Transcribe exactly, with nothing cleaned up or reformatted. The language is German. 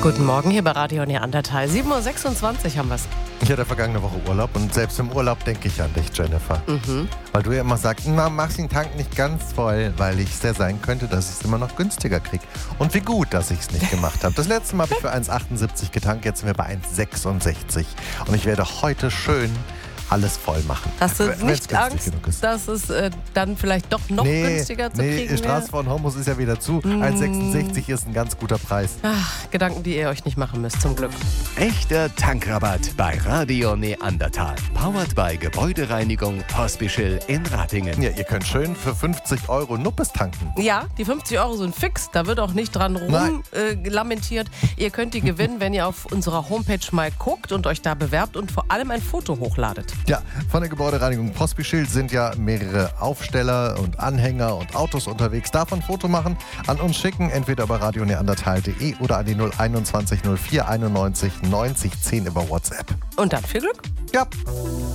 Guten Morgen hier bei Radio Neandertal. sieben Uhr sechsundzwanzig haben wir es. Ich hatte vergangene Woche Urlaub und selbst im Urlaub denke ich an dich, Jennifer. Mhm. Weil du ja immer sagst, na, mach den Tank nicht ganz voll, weil es ja sein könnte, dass ich es immer noch günstiger kriege. Und wie gut, dass ich es nicht gemacht habe. Das letzte Mal habe ich für eins Komma achtundsiebzig getankt, jetzt sind wir bei eins Komma sechsundsechzig. Und ich werde heute schön alles voll machen. Hast du Wenn's nicht günstig Angst, genug ist. dass es äh, dann vielleicht doch noch nee, günstiger zu nee, kriegen die Straße von Hormus ist ja wieder zu. Mm. eins Komma sechsundsechzig ist ein ganz guter Preis. Ach, Gedanken, die ihr euch nicht machen müsst, zum Glück. Echter Tankrabatt bei Radio Neandertal. Powered by Gebäudereinigung Pospischl in Ratingen. Ja, ihr könnt schön für fünfzig Euro Nuppes tanken. Ja, die fünfzig Euro sind fix, da wird auch nicht dran rum äh, lamentiert. Ihr könnt die gewinnen, wenn ihr auf unserer Homepage mal guckt und euch da bewerbt und vor allem ein Foto hochladet. Ja, von der Gebäudereinigung Pospischl sind ja mehrere Aufsteller und Anhänger und Autos unterwegs. Davon Foto machen, an uns schicken, entweder bei radio neandertal punkt de oder an die null einundzwanzig null vier einundneunzig neunzig zehn über WhatsApp. Und dann viel Glück. Ja.